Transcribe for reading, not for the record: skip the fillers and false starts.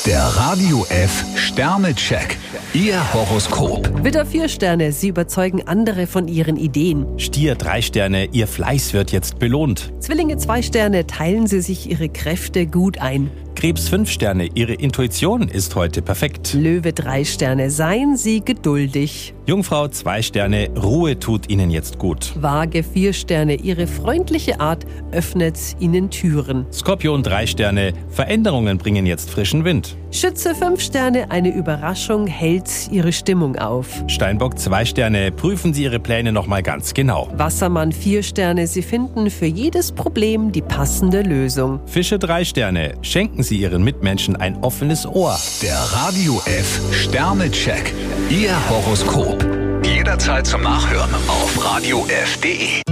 Der Radio F Sternecheck. Ihr Horoskop. Widder 4 Sterne, Sie überzeugen andere von Ihren Ideen. Stier 3 Sterne, Ihr Fleiß wird jetzt belohnt. Zwillinge 2 Sterne, teilen Sie sich Ihre Kräfte gut ein. Krebs 5 Sterne, Ihre Intuition ist heute perfekt. Löwe 3 Sterne, seien Sie geduldig. Jungfrau 2 Sterne, Ruhe tut Ihnen jetzt gut. Waage 4 Sterne, Ihre freundliche Art öffnet Ihnen Türen. Skorpion 3 Sterne, Veränderungen bringen jetzt frischen Wind. Schütze 5 Sterne, eine Überraschung hält Ihre Stimmung auf. Steinbock 2 Sterne, prüfen Sie Ihre Pläne nochmal ganz genau. Wassermann 4 Sterne, Sie finden für jedes Problem die passende Lösung. Fische 3 Sterne, schenken Sie Ihren Mitmenschen ein offenes Ohr. Der Radio F Sternecheck. Ihr Horoskop. Jederzeit zum Nachhören auf radiof.de.